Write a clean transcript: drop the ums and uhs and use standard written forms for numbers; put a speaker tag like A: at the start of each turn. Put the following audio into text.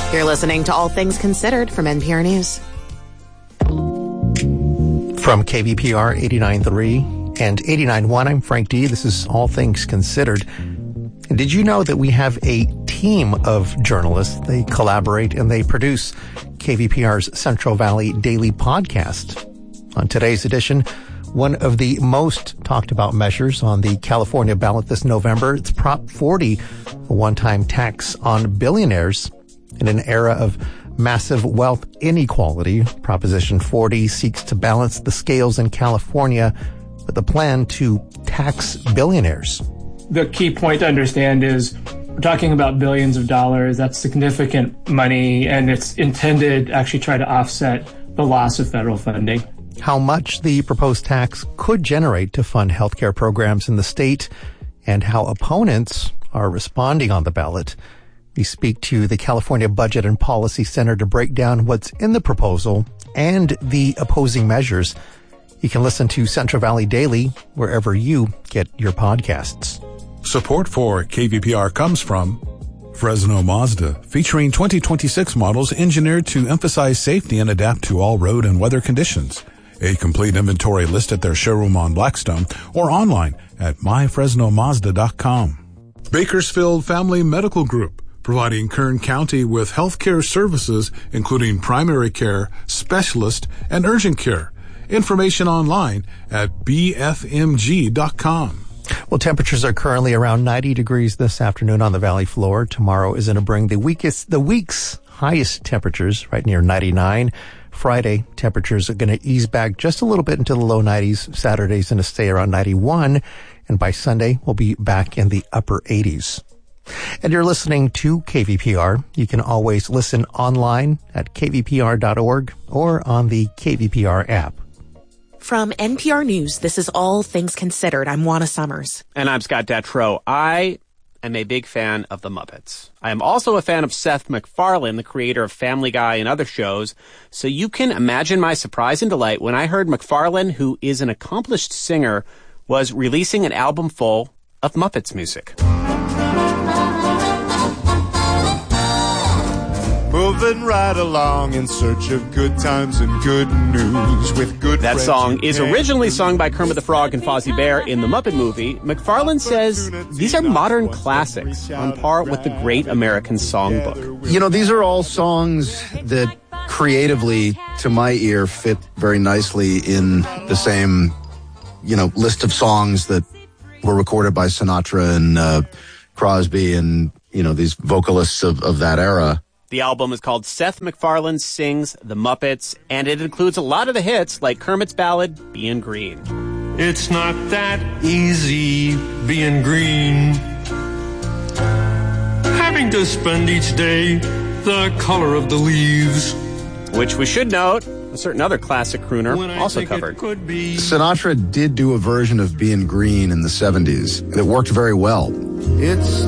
A: You're listening to All Things Considered from NPR News.
B: From KVPR 89.3 and 89.1, I'm Frank D. This is All Things Considered. And did you know that we have a team of journalists? They collaborate and they produce KVPR's Central Valley Daily Podcast. On today's edition, one of the most talked about measures on the California ballot this November, it's Prop 40, a one-time tax on billionaires. In an era of massive wealth inequality, Proposition 40 seeks to balance the scales in California with a plan to tax billionaires.
C: The key point to understand is we're talking about billions of dollars. That's significant money, and it's intended to actually try to offset the loss of federal funding.
B: How much the proposed tax could generate to fund healthcare programs in the state, and how opponents are responding on the ballot. We speak to the California Budget and Policy Center to break down what's in the proposal and the opposing measures. You can listen to Central Valley Daily wherever you get your podcasts.
D: Support for KVPR comes from Fresno Mazda, featuring 2026 models engineered to emphasize safety and adapt to all road and weather conditions. A complete inventory list at their showroom on Blackstone or online at myfresnomazda.com. Bakersfield Family Medical Group, providing Kern County with healthcare services, including primary care, specialist, and urgent care. Information online at bfmg.com.
B: Well, temperatures are currently around 90 degrees this afternoon on the valley floor. Tomorrow is going to bring the week's highest temperatures right near 99. Friday, temperatures are going to ease back just a little bit into the low 90s. Saturday's going to stay around 91. And by Sunday, we'll be back in the upper 80s. And you're listening to KVPR. You can always listen online at kvpr.org or on the KVPR app.
A: From NPR News, this is All Things Considered. I'm Juana Summers.
E: And I'm Scott Detrow. I am a big fan of The Muppets. I am also a fan of Seth MacFarlane, the creator of Family Guy and other shows. So you can imagine my surprise and delight when I heard MacFarlane, who is an accomplished singer, was releasing an album full of Muppets music.
F: Moving right along in search of good times and good news with good
E: That song is originally sung by Kermit the Frog and Fozzie Bear in the Muppet movie. MacFarlane says these are modern classics on par with the Great American Songbook.
G: You know, these are all songs that creatively, to my ear, fit very nicely in the same, list of songs that were recorded by Sinatra and Crosby and, these vocalists of that era.
E: The album is called Seth MacFarlane Sings the Muppets, and it includes a lot of the hits like Kermit's ballad, Bein' Green.
H: It's not that easy being green. Having to spend each day the color of the leaves.
E: Which we should note, a certain other classic crooner also covered.
G: Sinatra did do a version of Bein' Green in the 70s that worked very well.
F: It's